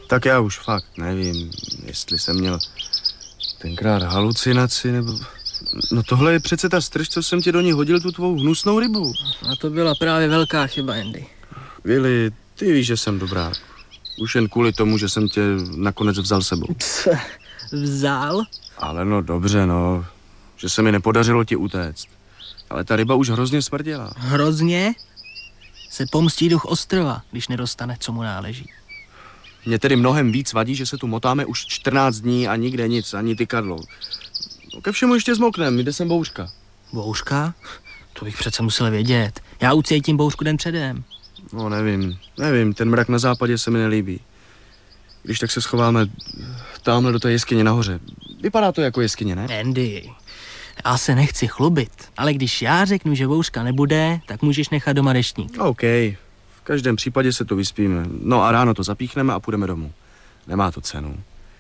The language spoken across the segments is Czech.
Tak já už fakt nevím, jestli jsem měl tenkrát halucinaci, nebo... No tohle je přece ta strž, co jsem ti do ní hodil, tu tvou hnusnou rybu. A to byla právě velká chyba, Andy. Willy, ty víš, že jsem dobrák. Už jen kvůli tomu, že jsem tě nakonec vzal sebou. Vzal? Ale no dobře, no. Že se mi nepodařilo ti utéct. Ale ta ryba už hrozně smrděla. Hrozně? Se pomstí duch ostrova, když nedostane, co mu náleží. Mně tedy mnohem víc vadí, že se tu motáme už 14 dní a nikde nic, ani tykadlo. No, ke všemu ještě zmoknem, jde sem bouřka. Bouřka? To bych přece musel vědět. Já ucítím bouřku den předem. No nevím, ten mrak na západě se mi nelíbí. Když tak se schováme tamhle do té jeskyně nahoře. Vypadá to jako jeskyně, ne? Andy, já se nechci chlubit, ale když já řeknu, že bouřka nebude, tak můžeš nechat doma deštník. OK, v každém případě se tu vyspíme. No a ráno to zapíchneme a půjdeme domů. Nemá to cenu.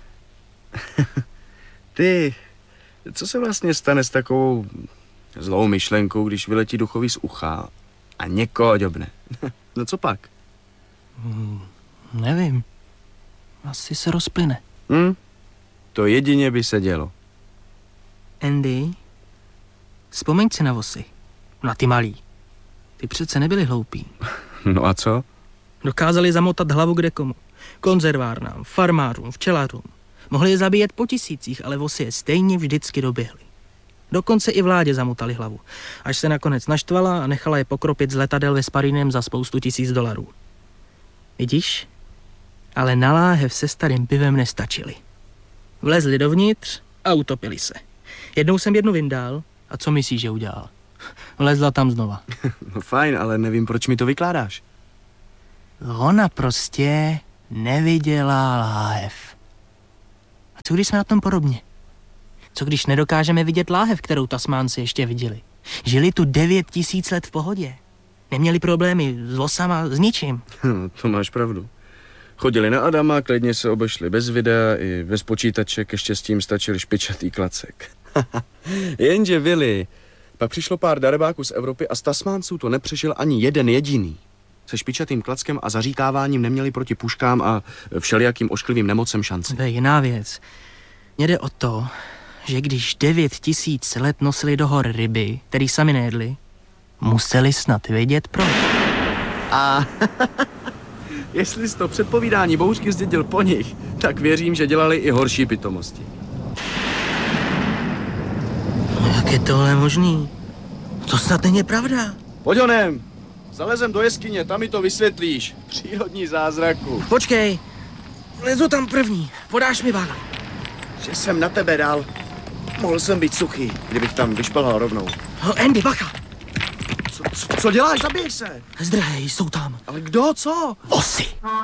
Ty, co se vlastně stane s takovou zlou myšlenkou, když vyletí duchový z ucha a někoho ďobne? No co pak? Nevím. Asi se rozplyne. To jedině by se dělo. Andy, vzpomeň si na vosy. Na ty malý. Ty přece nebyli hloupí. No a co? Dokázali zamotat hlavu kdekomu. Konzervárnám, farmářům, včelařům. Mohli je zabíjet po tisících, ale vosy je stejně vždycky doběhly. Dokonce i vládě zamotali hlavu. Až se nakonec naštvala a nechala je pokropit z letadel ve Sparínem za spoustu $1000. Vidíš? Ale na láhev se starým pivem nestačili. Vlezli dovnitř a utopili se. Jednou jsem jednu vyndal a co myslíš, že udělal? Vlezla tam znova. No fajn, ale nevím, proč mi to vykládáš. Ona prostě neviděla láhev. A co když jsme na tom podobně? Co když nedokážeme vidět láhev, kterou Tasmánci ještě viděli? Žili tu 9000 let v pohodě. Neměli problémy s vosama, s ničím. To máš pravdu. Chodili na Adama, klidně se obešli bez videa i bez počítače, ke štěstím stačil špičatý klacek. Jenže Willy, pak přišlo pár darebáků z Evropy a z Tasmánců to nepřežil ani jeden jediný. Se špičatým klackem a zaříkáváním neměli proti puškám a všelijakým ošklivým nemocem šanci. To je jiná věc. Mně jde o to, že když 9000 let nosili do hor ryby, který sami nejedli, museli snad vědět proč. A jestli jsi to předpovídání bouřky zdědil po nich, tak věřím, že dělali i horší pitomosti. No, jak je tohle možný? To snad není pravda. Pojď honem, zalezem do jeskyně, tam mi to vysvětlíš. Přírodní zázraku. Počkej, lezu tam první, podáš mi váhu. Že jsem na tebe dal. Mohl jsem být suchý, kdybych tam vyšplhal rovnou. Andy, bacha! Co děláš? Zabij se! Zdrhej, jsou tam. Ale kdo, co? Vosy.